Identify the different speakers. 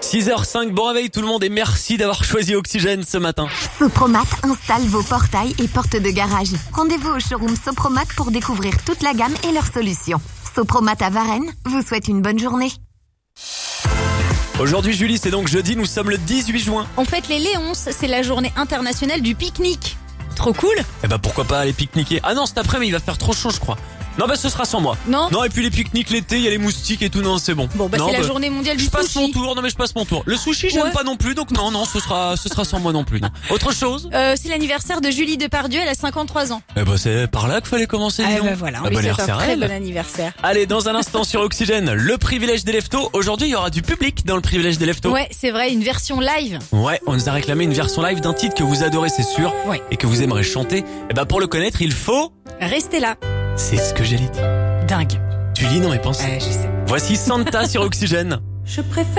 Speaker 1: 6h05, bon réveil tout le monde et merci d'avoir choisi Oxygène ce matin.
Speaker 2: Sopromat installe vos portails et portes de garage. Rendez-vous au showroom Sopromat pour découvrir toute la gamme et leurs solutions. Sopromat à Varennes vous souhaite une bonne journée.
Speaker 1: Aujourd'hui Julie, c'est donc jeudi, nous sommes le 18 juin.
Speaker 3: On fête les Léonces, c'est la journée internationale du pique-nique. Trop cool.
Speaker 1: Eh bah pourquoi pas aller pique-niquer. Ah non, cet après-midi il va faire trop chaud je crois. Non bah ce sera sans moi.
Speaker 3: Non,
Speaker 1: et puis les pique-niques l'été, il y a les moustiques et tout, non c'est bon.
Speaker 3: Bon bah
Speaker 1: non,
Speaker 3: c'est la journée mondiale du
Speaker 1: je passe
Speaker 3: sushi.
Speaker 1: mon tour, non mais je passe mon tour. Le sushi j'aime
Speaker 3: Ouais.
Speaker 1: pas non plus, donc non, ce sera sans moi non plus. Non. Autre chose
Speaker 3: C'est l'anniversaire de Julie Depardieu, elle a 53 ans.
Speaker 1: Eh bah c'est par là qu'il fallait commencer. dis donc.
Speaker 3: voilà, on
Speaker 1: Ah
Speaker 3: lui
Speaker 1: bah,
Speaker 3: souhaite un
Speaker 1: l'anniversaire,
Speaker 3: très
Speaker 1: elle.
Speaker 3: bon anniversaire.
Speaker 1: Allez, dans un instant sur Oxygène, le privilège des leftos. Aujourd'hui il y aura du public dans le privilège des leftos.
Speaker 3: Ouais, c'est vrai, une version live.
Speaker 1: Ouais, on nous a réclamé une version live d'un titre que vous adorez c'est sûr.
Speaker 3: Ouais.
Speaker 1: Et que vous aimerez chanter. Eh bah pour le connaître il faut...
Speaker 3: Restez là.
Speaker 1: C'est ce que j'allais dire.
Speaker 3: Dingue.
Speaker 1: Tu lis dans mes pensées.
Speaker 3: Je sais.
Speaker 1: Voici Santa sur Oxygène.
Speaker 4: Je préfère